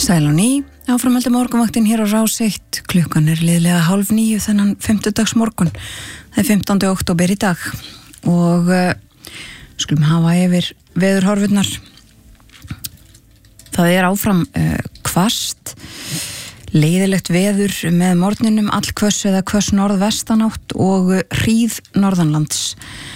Sæl á ný, áframhaldi morgunvaktin hér á Rás 1, klukkan liðlega 8:30 þennan 50dags morgun. Það 15. október í dag og skulum hafa yfir veðurhorfurnar. Það áfram hvasst, leiðilegt veður með morgninum, allhvöss eða hvöss norðvestanátt og hríð norðanlands.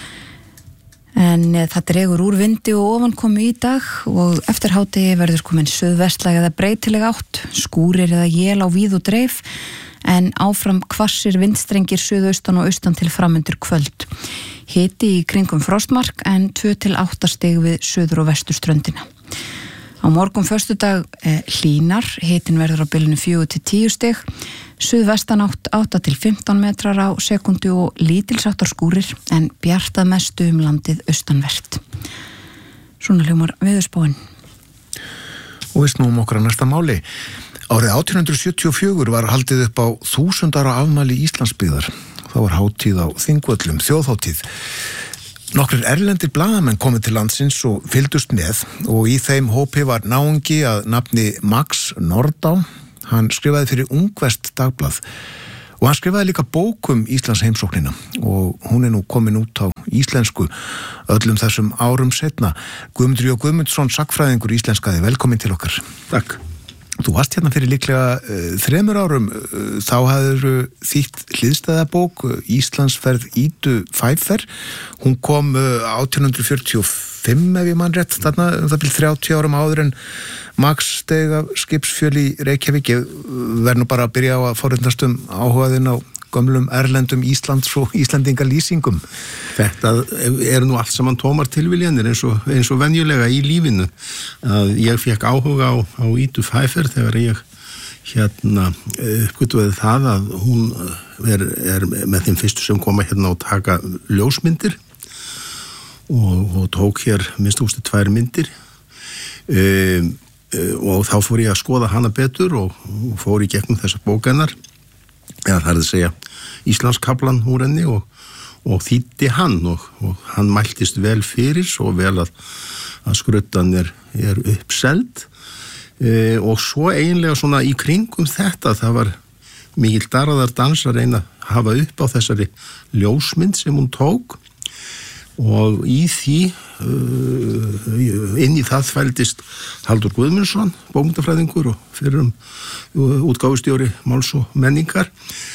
En það dregur úr vindi og ofankomu í dag og eftir hádegi verður komin suðvestlæg eða breytileg átt, skúrir eða él á víð og dreif, en áfram hvassir vindstrengir suðaustan og austan til framundir kvöld. Hiti í kringum frostmark en 2 til 8 stig við suður- og vesturströndina. Á morgun föstudag hlýnar, hitin verður á bilinu 4 til 10 stig, suðvestanátt 8 til 15 metrar á sekundu og lítilsáttar skúrir en bjartað mestu landið austanvert. Svona hljómar veðurspáin. Og við snúum okkur að næsta máli. Árið 1874 var haldið upp á 1000 ára afmæli Íslandsbyggðar. Það var hátíð á Þingvöllum, þjóðhátíð. Nokkrir erlendir blaðamenn komið til landsins og fylgdust með og í þeim hópi var náungi að nafni Max Nordau. Hann skrifaði fyrir Ungvest dagblað og hann skrifaði líka bók Íslands heimsóknina og hún nú komin út á íslensku öllum þessum árum setna. Guðmundur J. Guðmundsson, sagnfræðingur íslenskaði, velkomin til okkar. Takk. Þú varst hérna fyrir líklega 3 árum, þá hafðirðu þýtt hliðstæðabók Íslandsferð Ídu Pfeiffer. Hún kom 1845 ef ég man rétt, þarna það byrð 30 árum áður en Max steig af skipsfjöl í Reykjavík. Ég verð nú bara að byrja á að forritnast áhugaðinn á gömlum erlendum Íslands og Íslandingalýsingum. Þetta nú allt saman tómar tilviljanir eins og venjulega í lífinu. Ég fekk áhuga á Ídu Pfeiffer þegar ég uppgötvaði það að hún með þeim fyrstu sem koma hérna og taka ljósmyndir og tók hér minnst 2 myndir og þá fór ég að skoða hana betur og fór í gegnum þessa bókennar, eða það að segja Íslandskaflan úr henni og þýddi hann og hann mæltist vel fyrir, svo vel að skruddan uppseld og svo eiginlega svona í kringum þetta, það var mikill darraðardans að reyna að hafa upp á þessari ljósmynd sem hún tók og í því inn í það fældist Halldór Guðmundsson, bókmenntafræðingur og fyrrum útgáfustjóri Máls og menningar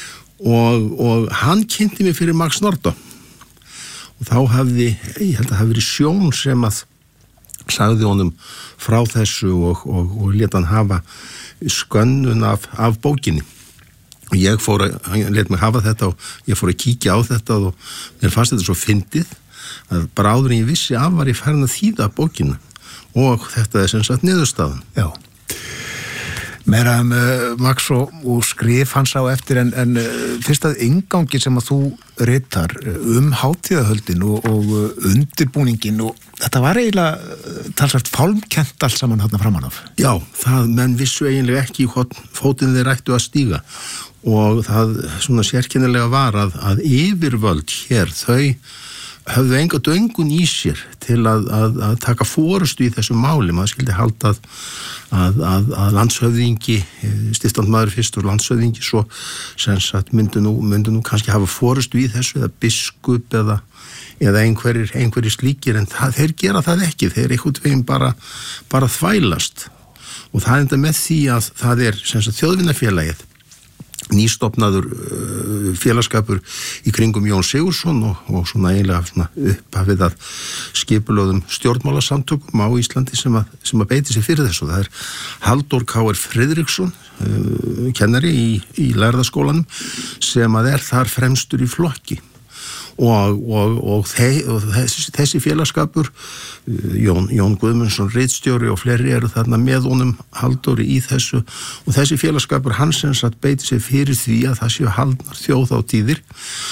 og hann kynnti mig fyrir Max Nordau og þá ég held að það hafi verið Sjón sem að sagði honum frá þessu og lét hann hafa skönnun af bókinni og ég hann lét mig hafa þetta og ég fór að kíkja á þetta og mér fannst þetta svo fyndið að bara áður en ég vissi var ég farin að þýða bókina og þetta sem sagt niðurstaðan. Já. Meira Max og skrif hans á eftir en fyrst að inngangi sem að þú ritar hátíðahöldin og undirbúningin og þetta var eiginlega talsvert fálmkennt allt saman þarna framan af. Já, menn vissu eiginlega ekki hvort fótinn þeir ættu að stíga og það svona sérkennilega var að yfirvöld hér, þau höfðu enga döngun í sér til að taka forystu í þessu máli. Maður skildi halda að landshöfðingi, stiftandmaður fyrst og landshöfðingi svo sem sagt myndu nú kannski hafa forystu í þessu eða biskup eða einhverjir slíkir en þeir gera það ekki, þeir einhvern veginn bara þvælast og það enda með því að það sem sagt þjóðvinafélagið nýstofnaður félagskapur í kringum Jón Sigurðsson og svona eiginlega upphafið að skipulögðum stjórnmálasamtökum á Íslandi sem að beiti sig fyrir þessu. Það Halldór K.R. Friðriksson, kennari í lærðaskólanum sem að þar fremstur í flokki og þessi félagskapur Jón Guðmundsson ritstjóri og fleiri eru þarna með honum Halldóri í þessu og þessi félagskapur hans sem sagt beiti sig fyrir því að það séu haldnar þjóðhátíðir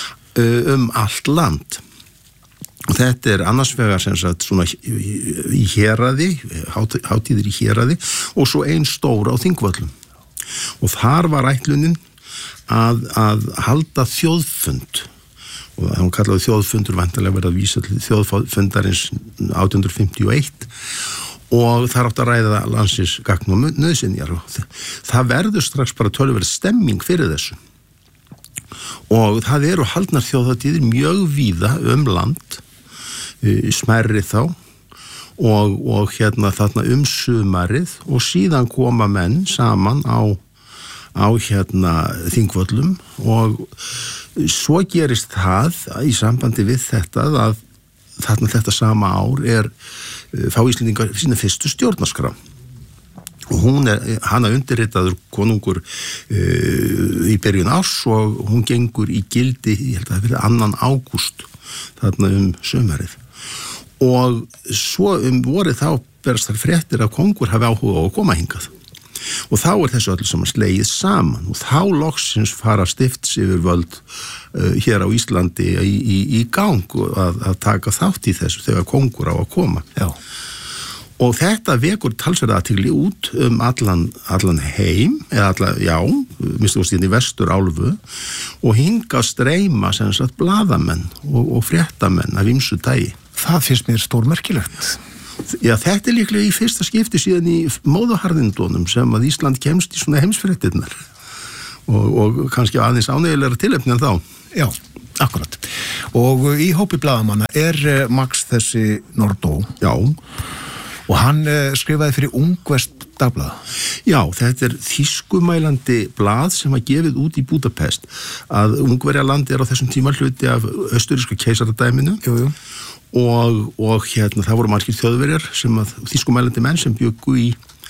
allt land og þetta annars vegar sem sagt svona í héraði, hátíðir í héraði og svo ein stór á Þingvöllum og þar var ætlunin að halda þjóðfund og hann kallaði þjóðfundur vantarlega verið að vísa til þjóðfundarins 1851 og það átt að ræða landsins gagn og nauðsynjar og það verður strax bara töluvert stemming fyrir þessu og það eru haldnar þjóðhátíðir mjög víða land smærri þá og þarna sumarið og síðan koma menn saman á Þingvöllum og svo gerist það í sambandi við þetta að þarna þetta sama ár fá Íslendingar sína fyrstu stjórnarskrá og hana undirritaður konungur í byrjun árs og hún gengur í gildi, ég held að það fyrir 2. ágúst þarna sumarið og svo vorið þá berast þar fréttir að konungur hafi áhuga á að koma hingað og þá þessu öllu saman slegið saman og þá loksins fara stiftsyfirvöld hér á Íslandi í gang að taka þátt í þessu þegar konungur á að koma. Já. Og þetta vekur talsverða athygli út allan heim, minnst þú í Vesturálfu og hinga streyma sem sagt blaðamenn og fréttamenn af ýmsu tagi. Það finnst mér stórmerkilegt. Já, þetta líklega í fyrsta skipti síðan í móðuharðindunum sem að Ísland kemst í svona heimsfréttirnar og kannski aðeins ánægilegra tilefni en þá. Já, akkurat. Og í hópi blaðamanna Max þessi Nordó. Já. Og hann skrifaði fyrir Ungversk dagblað. Já, þetta þýskumælandi blað sem var gefið út í Budapest að Ungverjaland á þessum tíma hluti af austurríska keisaradæminu. Jú. Og það voru margir þjóðverjar sem að þýskumælandi menn sem bjuggu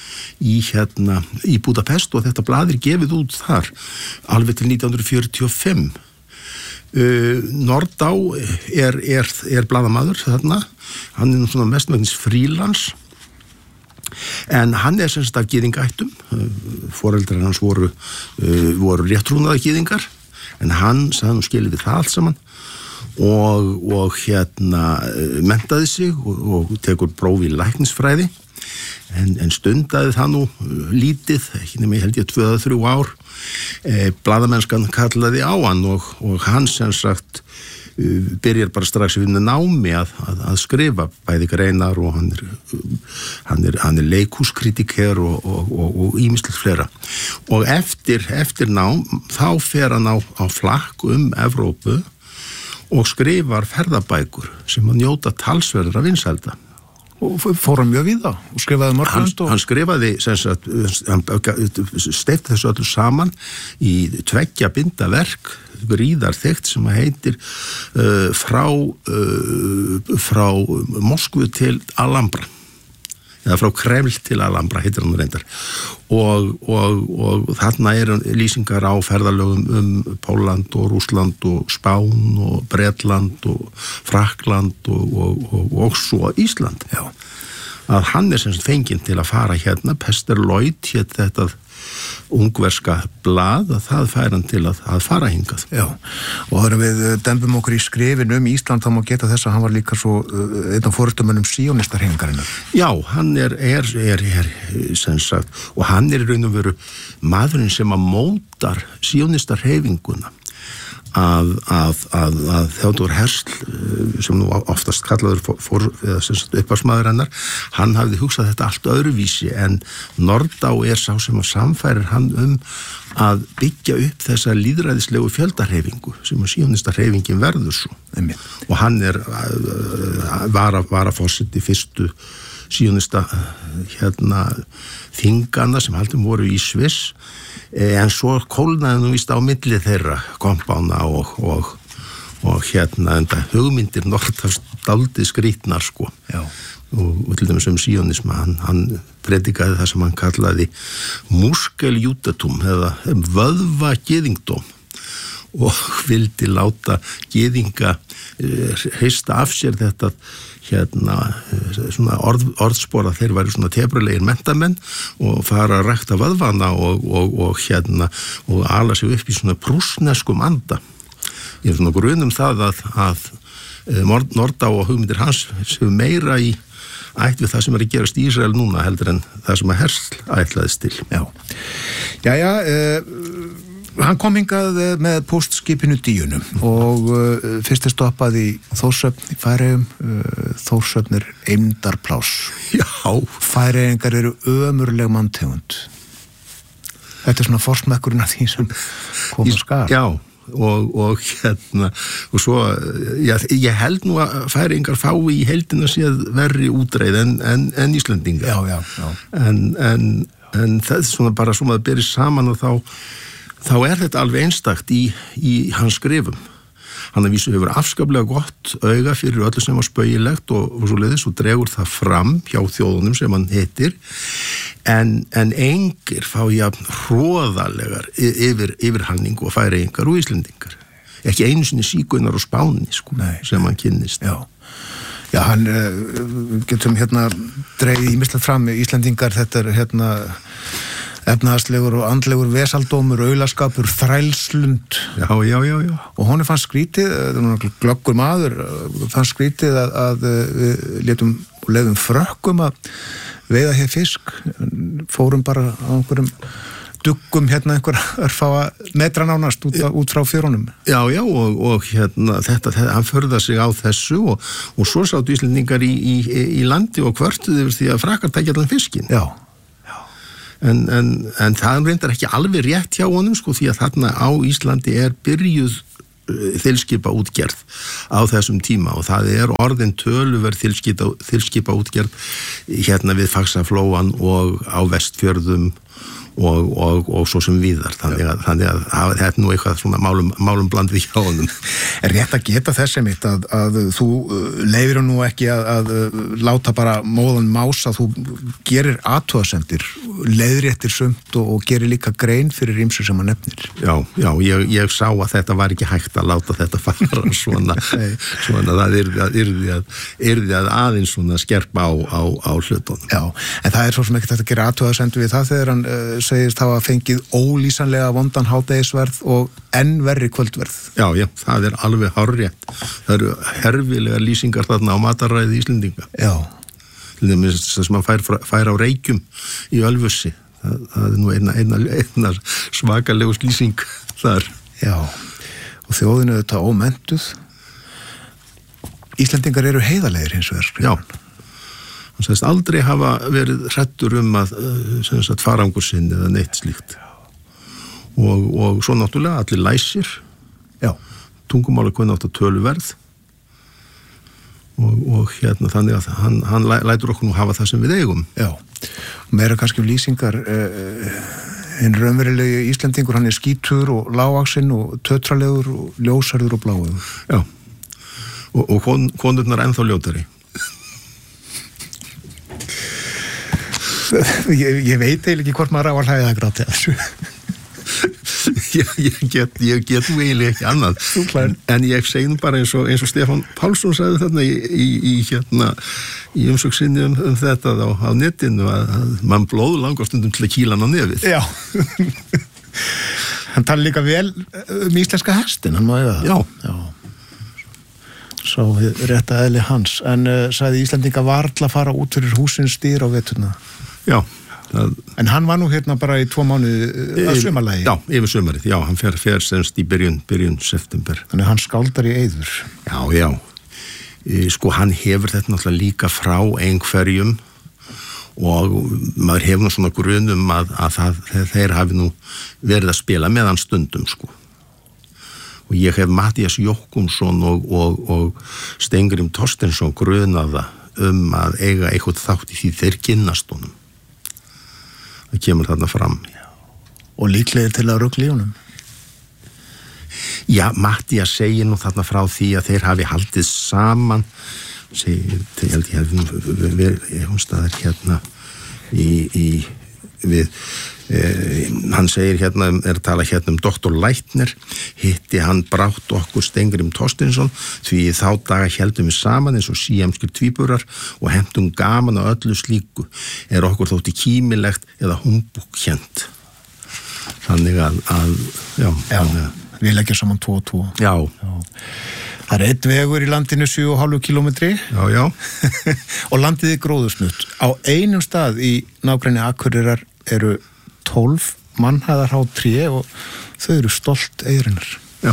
í Budapest og þetta blað gefið út þar alveg til 1945. Nordá blaðamaður þarna, hann svona mestmegnis frílans en hann sem sagt af gyðingaættum, foreldrar hans voru réttrúnaða gyðingar en hann sagði skilið við það allt saman og menntaði sig og tekur próf í læknisfræði en stundaði það nú lítið, ekki nema ég held ég 2-3 ár blaðamennskan kallaði á hann og hann sem sagt byrjar bara strax við námi að skrifa bæði greinar og hann er leikhúskritiker og ýmislegt fleira og eftir nám þá fer hann á flakk Evrópu og skrifar ferðabækur sem að njóta talsverðra vinsælda. Og fór hann mjög við þá og skrifaði margt hann skrifaði hann steypti þessu öllu saman í 2 binda verk gríðarþykkt sem heitir frá Moskvu til Alhambra eða frá Kreml til Alhambra heitir hann reyndar og þarna lýsingar á ferðalögum Pólland og Rússland og Spán og Bretland og Frakkland og svo Ísland. Já. Að hann sem fenginn til að fara Pesterloid hét þetta ungverska blað að það fær hann til að fara hingað. Já, og þegar við dembum okkur í skrifin Ísland þá má geta þess að hann var líka svo einn af forystumönnum síónistarhefingarinnar. Já, hann sem sagt, og hann í raun og veru maðurinn sem að mótar síónistarhefinguna að Theodor Herzl sem nú oftast kallaður uppáhaldsmaður hennar, hann hafði hugsað þetta allt öðruvísi en Nordá sá sem að samfærir hann að byggja upp þessa lýðræðislegu fjöldahreyfingu sem að síónistarhreyfingin verður svo. Og hann varaforseti fyrstu síónista þingana sem haldum voru í Sviss en svo kólnaði nú víst á milli þeirra kompána og enda hugmyndir Nordás dálítið skrýtnar sko. Já. Og til dæmis síónisma hann predikaði það sem hann kallaði muskeljúdatum eða vöðva gyðingdóm og vildi láta gyðinga hrista af sér þetta svona orðspor að þeir væri svona tefrulegir menntamenn og fara að rækta vöðvana og ala sig upp í svona prússneskum anda. Ég svona grunum það að Nordá og hugmyndir hans séu meira í ætt við það sem að gerast í Ísrael núna heldur en það sem að Herzl ætlaðist til. Já. Jæja, Hann kom hingað með póstskipinu Díunu og fyrst stoppað í Þórshöfn í Færeyjum. Þórshöfn eymdarplás. Já. Færeyingar eru ömurleg manntegund. Þetta svona forsmekkurinn af því sem kom á skar. Já, og svo, ég held nú að Færeyingar fái í heildina séð verri útreið en Íslendingar. Já. En það svona bara sem að beri saman og þá þetta alveg einstakt í hans skrifum. Hann að vísu hefur afskaplega gott auga fyrir öllu sem var spauilegt og svoleiðis og dregur það fram hjá þjóðunum sem hann heitir en engir fá jafn hroðalegar yfirhalning og Færeyingar og Íslendingar. Ekki einu sinni sígaunar og Spáni sem hann kynnist. Já, hann getum dreigið ýmislegt fram Íslendingar, þetta efnahagslegur og andlegur vesaldómur, aulaskapur, þrælslund. Já. Og hún fannst skrítið, glöggur maður, fannst skrítið að við leiðum frökkum að veiða hér fisk, fórum bara á einhverjum duggum einhver örfáa metra nánast út frá fjörunum. Já, og þetta, hann förða sig á þessu og svo sáttu Íslendingar í landi og kvörtuðu yfir því að Frakkar tækja allan fiskinn. Já. En það reyndar ekki alveg rétt hjá honum því að þarna á Íslandi byrjuð þilskipa útgerð á þessum tíma og það orðin töluverð þilskipa útgerð við Faxaflóan og á Vestfjörðum og svo sem víðar þannig að þetta nú eitthvað svona málum blandið hjá honum. Rétt að geta þess einmitt að þú leyfir nú ekki að láta bara móðan mása, þú gerir athugasemdir, leiðréttir sumt og gerir líka grein fyrir ýmsu sem hann nefnir. Já, ég sá að þetta var ekki hægt að láta þetta fara svona það yrði að aðeins svona skerpa á hlutunum. Já, en það svo sem ekki þetta að gera athugasemdir við það þegar hann segist hafa fengið ólýsanlega vondan hádegisverð og enn verri kvöldverð. Já, það alveg hárrétt. Það eru herfilegar lýsingar þarna á mataræði Íslendinga. Já. Það sem hann fær á Reykjum í Ölfusi. Það nú einna svakalegust lýsing þar. Já, og þjóðinu þetta ómentuð. Íslendingar eru heiðalegir hins vegar. Já. Hann sagðist aldrei hafa verið hræddur að farangur sinn eða neitt slíkt. Og svo náttúrulega allir læsir. Já. Tungumáli kunni átt að töluverð. Og þannig að hann lætur okkur nú hafa það sem við eigum. Já. Meira kannski lýsingar hinn raunverulegi Íslendingur, hann skítur og lágvaxinn og tötralegur og ljósarður og bláður. Já. Og konurnar ennþá ljótari. Ég veit eiginlega ekki hvort maður á að hlæða að gráta þessu. Ég get nú eiginlega ekki annað. En ég segi nú bara eins og Stefán Pálsson sagði þarna í umsögn sinni um þetta á netinu að mann blóð langar stundum til að kýla hann á nefið. Já. Hann tala líka vel íslenska hestin, hann má eiga það. Já. Sá rétta eðli hans. En sagði Íslendinga varla fara út fyrir húsins dyr á veturna. Já. En hann var nú bara í 2 mánuði að sumarlagi. Já, yfir sumarið. Já, hann fer semst í byrjun september. Þannig hann skáldar í eyður. Já. Hann hefur þetta náttúrulega líka frá einhverjum og maður hefur nú svona grunum að þeir hafi nú verið að spila með hann stundum Og ég hef Matthías Jochumsson og Steingrim Thorsteinsson grunaða að eiga eitthvað þátt í því þeir kynnast honum. Það kemur þarna fram. Og líklegir til að rugla í honum. Já, Matthías segir nú þarna frá því að þeir hafi haldið saman, hún staðar hann segir að tala um doktor Leitner, hitti hann brátt okkur Steingrim Thorsteinsson því þá daga héldum við saman eins og síamskir tvíburar og hentum gaman á öllu slíku okkur þótti kímilegt eða humbúkkennt. Þannig að við leggjum saman 2 og 2. Já. Það einn vegur í landinu 7,5 kilometri. Já. Og landið gróðursnutt. Á einum stað í nágrenni Akureyrar eru 12 mannhæðarhá tré og þau eru stolt eyrinnar. Já.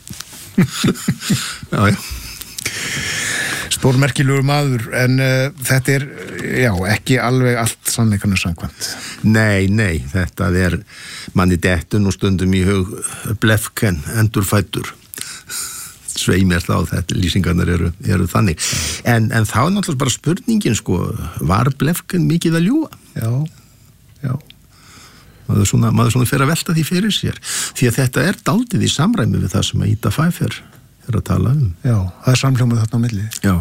Já. Stórmerkilegur maður, en þetta ekki alveg allt sannleikanum samkvæmt. Nei, þetta manni dettun og stundum í hug Blefken, endurfæddur. Svei mér þá, þetta lýsingarnar eru þannig. En þá náttúrulega bara spurningin, var Blefken mikið að ljúga? Já. Maður svona fer að velta því fyrir sér. Því að þetta dálítið í samræmi við það sem að Ida Pfeiffer að tala um. Já, það samhljómið þarna á milli. Já.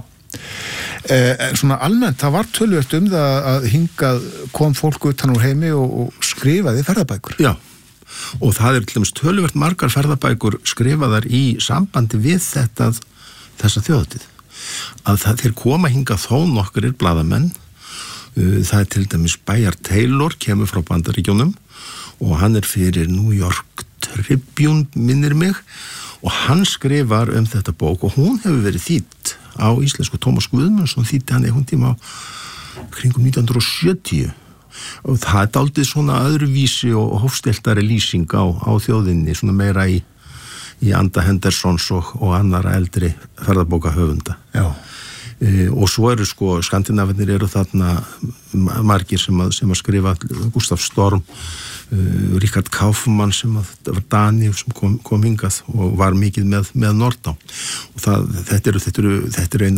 Svona almennt, það var töluvert það að hingað kom fólk utan úr heimi og skrifaði ferðabækur. Já. Og það til dæmis töluvert margar ferðabækur skrifaðar í sambandi við þessa þjóðhátíð. Að þeir koma hingað þó nokkurir blaðamenn. Það til dæmis Bayard Taylor, kemur frá Bandaríkjónum og hann fyrir New York Tribune, minnir mig, og hann skrifar þetta bók og hún hefur verið þýdd á íslensku. Tómas Guðmundsson þýddi hann einhvern tíma á kringum 1970. Og það dálítið svona öðruvísi og hófsteltari lýsing á þjóðinni, svona meira í anda Hendersons og annara eldri ferðabókahöfunda. Já. Og svo eru skandinavarnir eru þarna margir sem að skrifa, Gustaf Storm, Richard Kaufmann sem var Dani sem kom hingað og var mikið með Nordá. Og þetta eru